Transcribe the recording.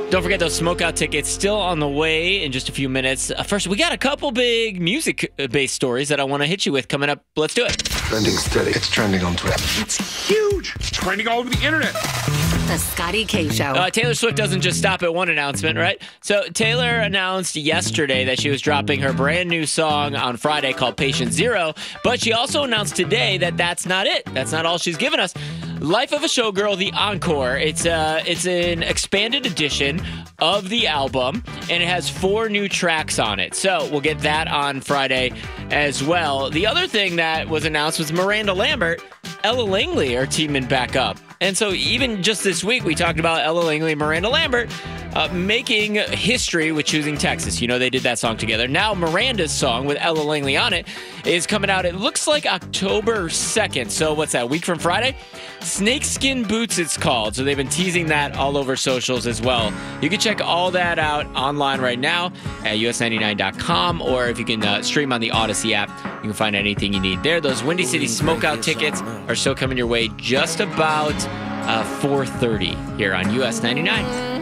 Don't forget those Smokeout tickets still on the way in just a few minutes. First, we got a couple big music-based stories that I want to hit you with coming up. Let's do it. Trending steady. It's trending on Twitter. It's huge. It's trending all over the internet. The Scotty K Show. Taylor Swift doesn't just stop at one announcement, right? So Taylor announced yesterday that she was dropping her brand new song on Friday called Patient Zero, but she also announced today that that's not it. That's not all she's given us. Life of a Showgirl, the Encore. It's an expanded edition of the album, and it has 4 new tracks on it. So we'll get that on Friday as well. The other thing that was announced was Miranda Lambert, Ella Langley are teaming back up. And so even just this week, we talked about Ella Langley and Miranda Lambert making history with Choosing Texas. You know, they did that song together. Now Miranda's song with Ella Langley on it is coming out. It looks like October 2nd. So what's that, a week from Friday? Snakeskin Boots it's called. So they've been teasing that all over socials as well. You can check all that out online right now at us99.com, or if you can stream on the Odyssey app, you can find anything you need there. Those Windy City Smokeout tickets are still coming your way just about 4:30 here on US 99.